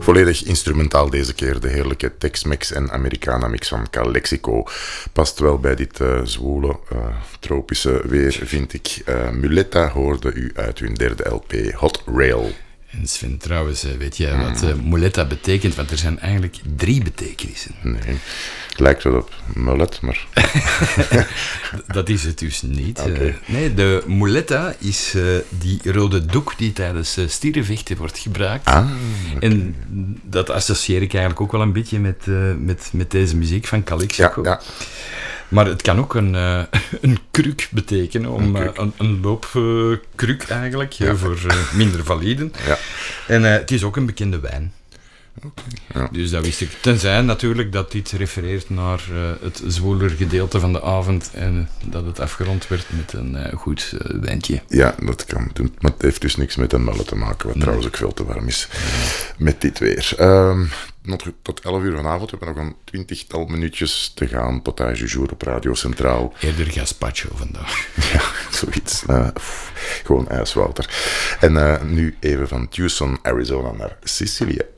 Volledig instrumentaal deze keer. De heerlijke Tex-Mex en Americana-mix van Calexico. Past wel bij dit zwoele, tropische weer, vind ik. Muleta hoorde u uit hun derde LP, Hot Rail. En Sven, trouwens, weet jij wat muleta betekent? Want er zijn eigenlijk 3 betekenissen. Nee, lijkt wel op mullet, maar... Dat is het dus niet. Okay. Nee, de muleta is die rode doek die tijdens stierenvechten wordt gebruikt. Okay. En dat associeer ik eigenlijk ook wel een beetje met deze muziek van Calexico. Ja. Maar het kan ook een kruk betekenen, een loopkruk eigenlijk, voor minder validen. Ja. En het is ook een bekende wijn. Okay, ja. Dus dat wist ik. Tenzij natuurlijk dat dit refereert naar het zwoeler gedeelte van de avond en dat het afgerond werd met een goed wijntje. Ja, dat kan. Maar het heeft dus niks met een mullet te maken, wat trouwens ook veel te warm is met dit weer. Nog tot 11 uur vanavond. We hebben nog een 20-tal minuutjes te gaan. Potage du jour op Radio Centraal. Eerder gazpacho vandaag. Ja, zoiets. Gewoon ijswater. En nu even van Tucson, Arizona naar Sicilië.